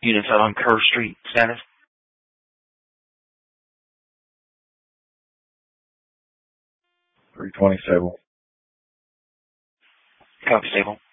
Units out on Kerr Street, status. 327. Copy, stable.